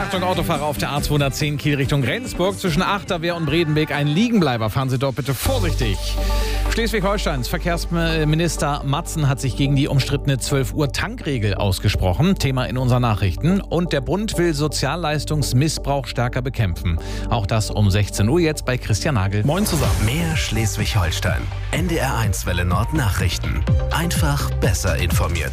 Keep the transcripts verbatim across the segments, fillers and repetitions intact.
Achtung, Autofahrer auf der A zweihundertzehn Kiel Richtung Rendsburg. Zwischen Achterwehr und Bredenbeek ein Liegenbleiber. Fahren Sie dort bitte vorsichtig. Schleswig-Holsteins Verkehrsminister Matzen hat sich gegen die umstrittene zwölf Uhr Tankregel ausgesprochen. Thema in unseren Nachrichten. Und der Bund will Sozialleistungsmissbrauch stärker bekämpfen. Auch das um sechzehn Uhr jetzt bei Christian Nagel. Moin zusammen. Mehr Schleswig-Holstein. N D R eins Welle Nord Nachrichten. Einfach besser informiert.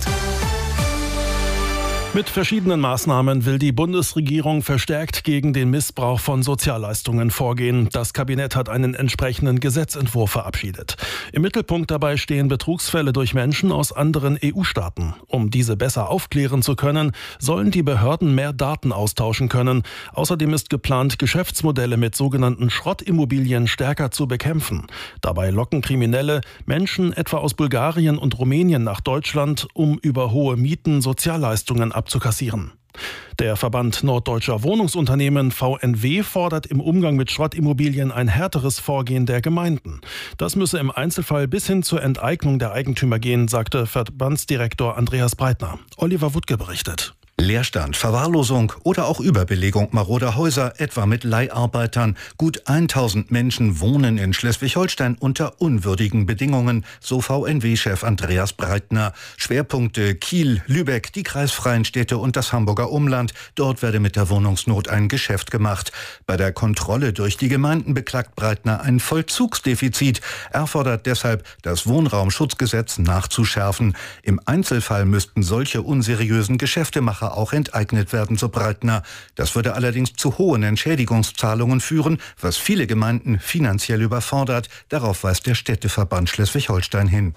Mit verschiedenen Maßnahmen will die Bundesregierung verstärkt gegen den Missbrauch von Sozialleistungen vorgehen. Das Kabinett hat einen entsprechenden Gesetzentwurf verabschiedet. Im Mittelpunkt dabei stehen Betrugsfälle durch Menschen aus anderen E U-Staaten. Um diese besser aufklären zu können, sollen die Behörden mehr Daten austauschen können. Außerdem ist geplant, Geschäftsmodelle mit sogenannten Schrottimmobilien stärker zu bekämpfen. Dabei locken Kriminelle Menschen etwa aus Bulgarien und Rumänien nach Deutschland, um über hohe Mieten Sozialleistungen abzukassieren. abzukassieren. Der Verband Norddeutscher Wohnungsunternehmen V N W fordert im Umgang mit Schrottimmobilien ein härteres Vorgehen der Gemeinden. Das müsse im Einzelfall bis hin zur Enteignung der Eigentümer gehen, sagte Verbandsdirektor Andreas Breitner. Oliver Wuttke berichtet. Leerstand, Verwahrlosung oder auch Überbelegung maroder Häuser, etwa mit Leiharbeitern. Gut tausend Menschen wohnen in Schleswig-Holstein unter unwürdigen Bedingungen, so V N W-Chef Andreas Breitner. Schwerpunkte Kiel, Lübeck, die kreisfreien Städte und das Hamburger Umland. Dort werde mit der Wohnungsnot ein Geschäft gemacht. Bei der Kontrolle durch die Gemeinden beklagt Breitner ein Vollzugsdefizit. Er fordert deshalb, das Wohnraumschutzgesetz nachzuschärfen. Im Einzelfall müssten solche unseriösen Geschäftemacher auch enteignet werden, so Breitner. Das würde allerdings zu hohen Entschädigungszahlungen führen, was viele Gemeinden finanziell überfordert. Darauf weist der Städteverband Schleswig-Holstein hin.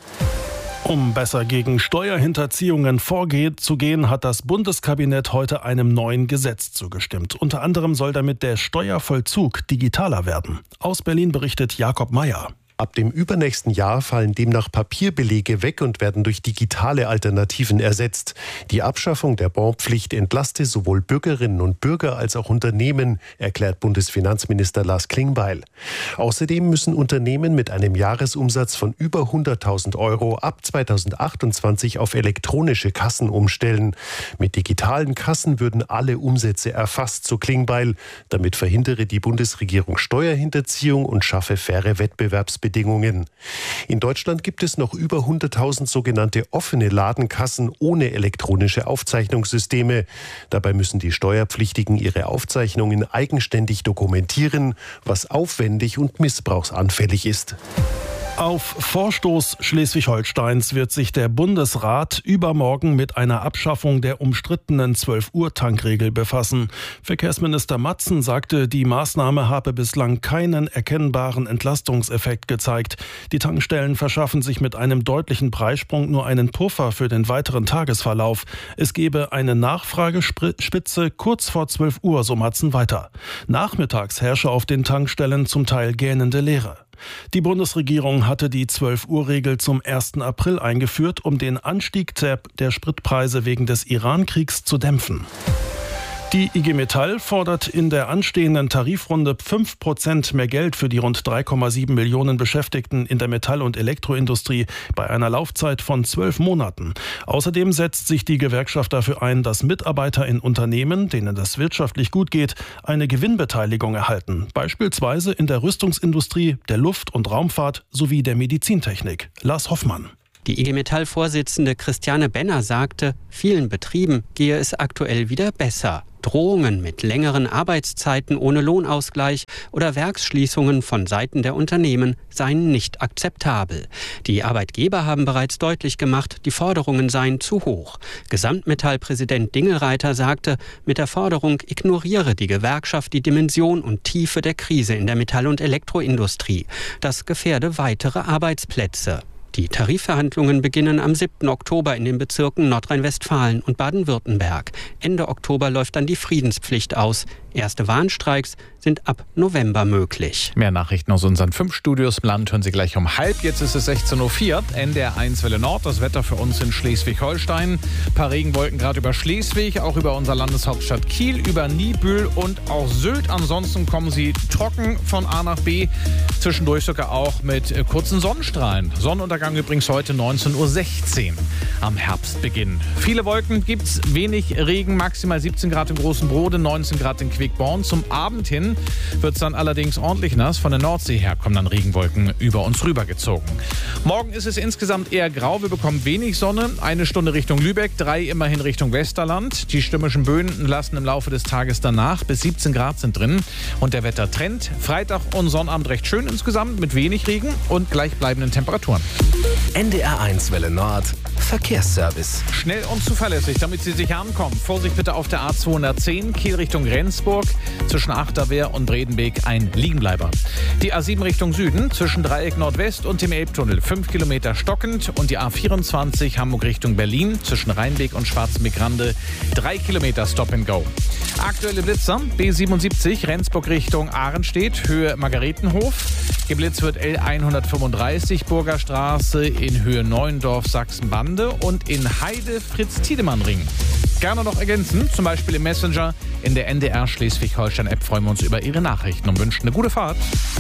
Um besser gegen Steuerhinterziehungen vorzugehen, hat das Bundeskabinett heute einem neuen Gesetz zugestimmt. Unter anderem soll damit der Steuervollzug digitaler werden. Aus Berlin berichtet Jakob Meyer. Ab dem übernächsten Jahr fallen demnach Papierbelege weg und werden durch digitale Alternativen ersetzt. Die Abschaffung der Bonpflicht entlaste sowohl Bürgerinnen und Bürger als auch Unternehmen, erklärt Bundesfinanzminister Lars Klingbeil. Außerdem müssen Unternehmen mit einem Jahresumsatz von über hunderttausend Euro ab zweitausendachtundzwanzig auf elektronische Kassen umstellen. Mit digitalen Kassen würden alle Umsätze erfasst, so Klingbeil. Damit verhindere die Bundesregierung Steuerhinterziehung und schaffe faire Wettbewerbsbedingungen. In Deutschland gibt es noch über hunderttausend sogenannte offene Ladenkassen ohne elektronische Aufzeichnungssysteme. Dabei müssen die Steuerpflichtigen ihre Aufzeichnungen eigenständig dokumentieren, was aufwendig und missbrauchsanfällig ist. Auf Vorstoß Schleswig-Holsteins wird sich der Bundesrat übermorgen mit einer Abschaffung der umstrittenen zwölf Uhr Tankregel befassen. Verkehrsminister Matzen sagte, die Maßnahme habe bislang keinen erkennbaren Entlastungseffekt gezeigt. Die Tankstellen verschaffen sich mit einem deutlichen Preissprung nur einen Puffer für den weiteren Tagesverlauf. Es gebe eine Nachfragespitze kurz vor zwölf Uhr, so Matzen weiter. Nachmittags herrsche auf den Tankstellen zum Teil gähnende Leere. Die Bundesregierung hatte die zwölf Uhr Regel zum ersten April eingeführt, um den Anstieg der Spritpreise wegen des Iran-Kriegs zu dämpfen. Die I G Metall fordert in der anstehenden Tarifrunde fünf Prozent mehr Geld für die rund drei Komma sieben Millionen Beschäftigten in der Metall- und Elektroindustrie bei einer Laufzeit von zwölf Monaten. Außerdem setzt sich die Gewerkschaft dafür ein, dass Mitarbeiter in Unternehmen, denen das wirtschaftlich gut geht, eine Gewinnbeteiligung erhalten. Beispielsweise in der Rüstungsindustrie, der Luft- und Raumfahrt sowie der Medizintechnik. Lars Hoffmann. Die I G Metall-Vorsitzende Christiane Benner sagte, vielen Betrieben gehe es aktuell wieder besser. Drohungen mit längeren Arbeitszeiten ohne Lohnausgleich oder Werksschließungen von Seiten der Unternehmen seien nicht akzeptabel. Die Arbeitgeber haben bereits deutlich gemacht, die Forderungen seien zu hoch. Gesamtmetall-Präsident Dingelreiter sagte, mit der Forderung ignoriere die Gewerkschaft die Dimension und Tiefe der Krise in der Metall- und Elektroindustrie. Das gefährde weitere Arbeitsplätze. Die Tarifverhandlungen beginnen am siebten Oktober in den Bezirken Nordrhein-Westfalen und Baden-Württemberg. Ende Oktober läuft dann die Friedenspflicht aus. Erste Warnstreiks sind ab November möglich. Mehr Nachrichten aus unseren fünf Studios im Land hören Sie gleich um halb. Jetzt ist es sechzehn Uhr vier, N D R eins Welle Nord. Das Wetter für uns in Schleswig-Holstein. Ein paar Regenwolken gerade über Schleswig, auch über unsere Landeshauptstadt Kiel, über Niebüll und auch Sylt. Ansonsten kommen sie trocken von A nach B. Zwischendurch sogar auch mit kurzen Sonnenstrahlen. Sonnenuntergang übrigens heute neunzehn Uhr sechzehn am Herbstbeginn. Viele Wolken gibt's, wenig Regen, maximal siebzehn Grad im Großen Brode, neunzehn Grad in Quickborn. Zum Abend hin wird es dann allerdings ordentlich nass. Von der Nordsee her kommen dann Regenwolken über uns rübergezogen. Morgen ist es insgesamt eher grau. Wir bekommen wenig Sonne. Eine Stunde Richtung Lübeck, drei immerhin Richtung Westerland. Die stürmischen Böen lassen im Laufe des Tages danach. Bis siebzehn Grad sind drin. Und der Wettertrend. Freitag und Sonnabend recht schön insgesamt mit wenig Regen und gleichbleibenden Temperaturen. N D R eins Welle Nord. Verkehrsservice. Schnell und zuverlässig, damit Sie sicher ankommen. Vorsicht bitte auf der A zweihundertzehn, Kiel Richtung Rendsburg. Zwischen Achterwehr und Bredenbeek ein Liegenbleiber. Die A sieben Richtung Süden, zwischen Dreieck Nordwest und dem Elbtunnel. fünf Kilometer stockend. Und die A vierundzwanzig Hamburg Richtung Berlin, zwischen Rheinbeek und Schwarzenbeck-Rande. drei Kilometer Stop and Go. Aktuelle Blitzer, B siebenundsiebzig, Rendsburg Richtung Ahrenstedt, Höhe Margaretenhof. Geblitzt wird L hundertfünfunddreißig, Burger Straße in Höhe Neuendorf, Sachsen-Bande und in Heide Fritz-Tiedemann-Ring. Gerne noch ergänzen, zum Beispiel im Messenger. In der N D R Schleswig-Holstein-App freuen wir uns über Ihre Nachrichten und wünschen eine gute Fahrt.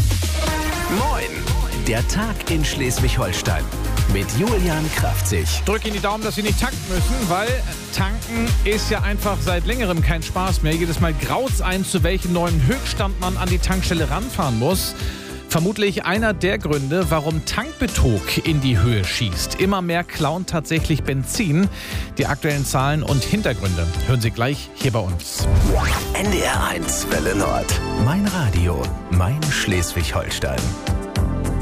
Moin! Der Tag in Schleswig-Holstein mit Julian Kraftzig. Drück Ihnen die Daumen, dass Sie nicht tanken müssen, weil tanken ist ja einfach seit längerem kein Spaß mehr. Jedes Mal graut's ein, zu welchem neuen Höchststand man an die Tankstelle ranfahren muss. Vermutlich einer der Gründe, warum Tankbetrug in die Höhe schießt. Immer mehr klauen tatsächlich Benzin. Die aktuellen Zahlen und Hintergründe hören Sie gleich hier bei uns. N D R eins Welle Nord. Mein Radio, mein Schleswig-Holstein.